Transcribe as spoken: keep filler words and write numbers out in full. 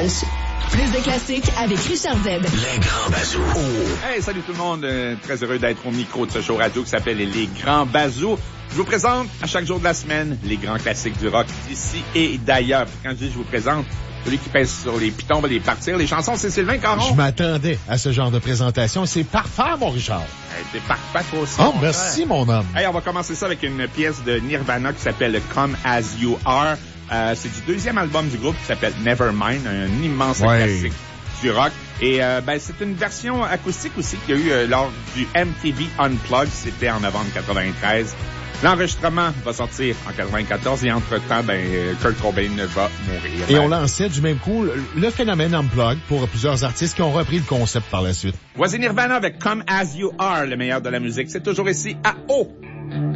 Punch. Plus de classiques avec Richard Z. Les Grands Bazous. Oh. Hey, salut tout le monde. Euh, très heureux d'être au micro de ce show radio qui s'appelle Les Grands Bazous. Je vous présente à chaque jour de la semaine les grands classiques du rock d'ici et d'ailleurs. Puis quand je dis je vous présente, celui qui pèse sur les pitons va les partir. Les chansons, c'est Sylvain Caron. Je m'attendais à ce genre de présentation. C'est parfait, mon Richard. Hey, c'est parfait, toi aussi. Oh, mon merci, frère. mon homme. Hey, on va commencer ça avec une pièce de Nirvana qui s'appelle Come As You Are. Euh, c'est du deuxième album du groupe qui s'appelle Nevermind, un immense ouais. classique du rock. Et euh, ben c'est une version acoustique aussi qu'il y a eu euh, lors du M T V Unplugged. C'était en novembre quatre-vingt-treize. L'enregistrement va sortir en quatre-vingt-quatorze et entre-temps, ben, Kurt Cobain va mourir. Et on lançait du même coup le phénomène Unplugged pour plusieurs artistes qui ont repris le concept par la suite. Voici Nirvana avec Come As You Are, le meilleur de la musique. C'est toujours ici à O.